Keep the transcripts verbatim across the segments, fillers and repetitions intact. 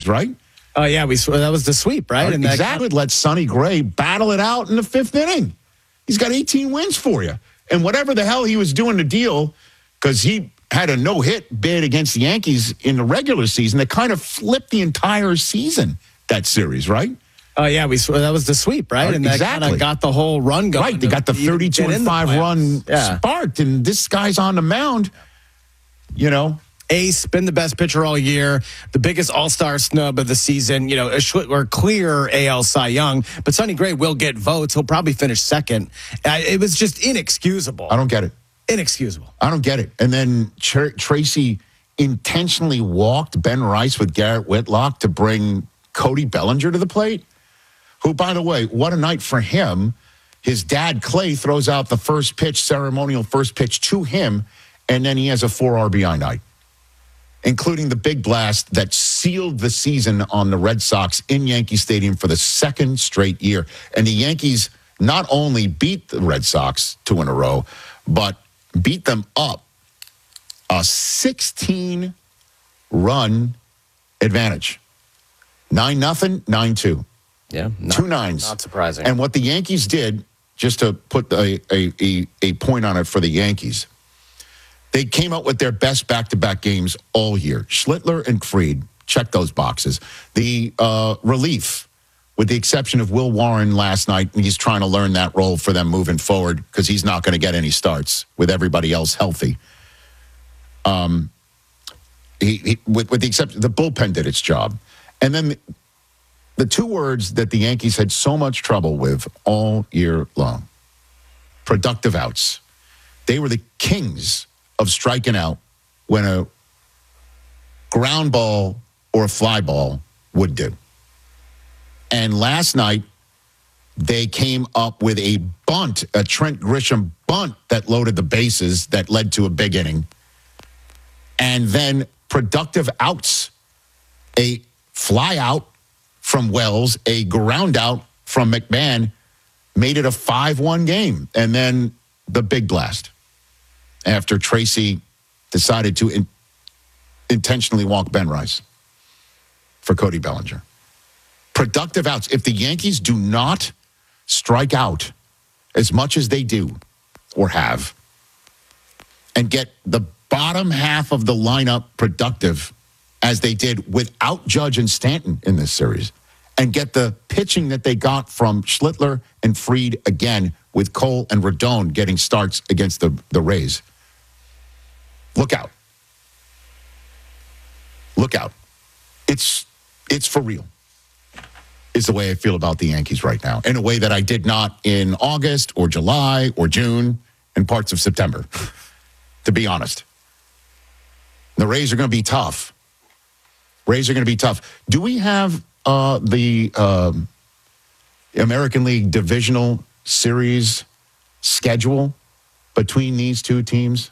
right? Oh, yeah, we that was the sweep, right? And exactly. That let Sonny Gray battle it out in the fifth inning. He's got eighteen wins for you. And whatever the hell he was doing to deal, because he had a no-hit bid against the Yankees in the regular season that kind of flipped the entire season, that series, right? Oh, yeah, we that was the sweep, right? And exactly. that kind of got the whole run going. Right, they got the thirty-two and five run yeah. sparked, and this guy's on the mound, you know. Ace, been the best pitcher all year, the biggest all-star snub of the season, you know, a sh- or clear A L Cy Young, but Sonny Gray will get votes. He'll probably finish second. Uh, it was just inexcusable. I don't get it. Inexcusable. I don't get it. And then Tr- Tracy intentionally walked Ben Rice with Garrett Whitlock to bring Cody Bellinger to the plate, who, by the way, what a night for him. His dad, Clay, throws out the first pitch, ceremonial first pitch to him, and then he has a four R B I night, including the big blast that sealed the season on the Red Sox in Yankee Stadium for the second straight year. And the Yankees not only beat the Red Sox two in a row, but beat them up a sixteen-run advantage. nine nothing, nine two. Yeah. Not, Two nines. Not surprising. And what the Yankees did, just to put a, a, a, a point on it for the Yankees, they came out with their best back-to-back games all year. Schlittler and Fried, check those boxes. The uh, relief, with the exception of Will Warren last night, he's trying to learn that role for them moving forward because he's not going to get any starts with everybody else healthy. Um, he, he with, with the exception, the bullpen did its job. And then the, the two words that the Yankees had so much trouble with all year long, productive outs. They were the kings of striking out when a ground ball or a fly ball would do. And last night, they came up with a bunt, a Trent Grisham bunt that loaded the bases that led to a big inning. And then productive outs, a fly out from Wells, a ground out from McMahon, made it a five one game. And then the big blast after Tracy decided to in- intentionally walk Ben Rice for Cody Bellinger. Productive outs. If the Yankees do not strike out as much as they do or have and get the bottom half of the lineup productive as they did without Judge and Stanton in this series, and get the pitching that they got from Schlittler and Fried again with Cole and Rodon getting starts against the, the Rays. Look out. Look out. It's it's for real, is the way I feel about the Yankees right now, in a way that I did not in August or July or June and parts of September, to be honest. The Rays are going to be tough. Rays are going to be tough. Do we have uh, the um, American League Divisional Series schedule between these two teams?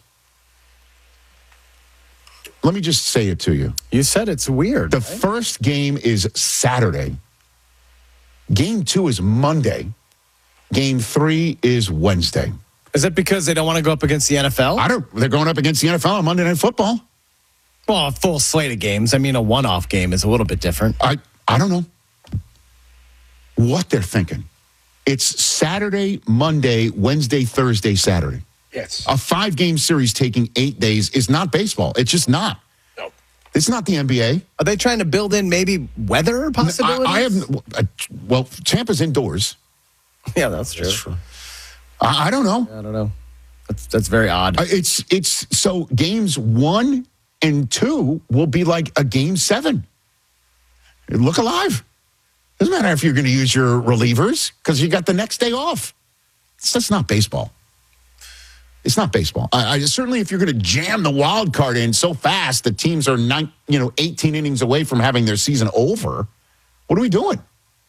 Let me just say it to you. You said it's weird. The right? first game is Saturday. Game two is Monday. Game three is Wednesday. Is it because they don't want to go up against the N F L? I don't. They're going up against the N F L on Monday Night Football. Well, a full slate of games. I mean, a one-off game is a little bit different. I, I don't know what they're thinking. It's Saturday, Monday, Wednesday, Thursday, Saturday. Yes. A five-game series taking eight days is not baseball. It's just not. No. It's not the N B A. Are they trying to build in maybe weather possibilities? I, I have. Well, Tampa's indoors. Yeah, that's true. That's true. I, I don't know. I don't know. That's that's very odd. Uh, It's it's so games one and two will be like a game seven. Look alive. Doesn't matter if you're going to use your relievers because you got the next day off. It's just not baseball. It's not baseball. I, I certainly, if you're going to jam the wild card in so fast that teams are nine, you know, eighteen innings away from having their season over, what are we doing?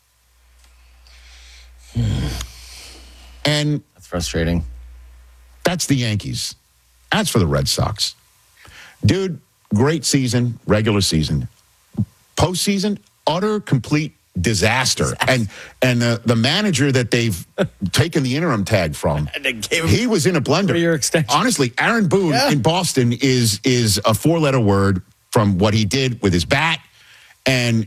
And That's frustrating. that's the Yankees. As for the Red Sox, dude, great season, regular season. Postseason, utter, complete disaster. And and the, the manager that they've taken the interim tag from, And they gave him he was in a blender. three-year extension. Honestly, Aaron Boone Yeah. in Boston is is a four-letter word from what he did with his bat. And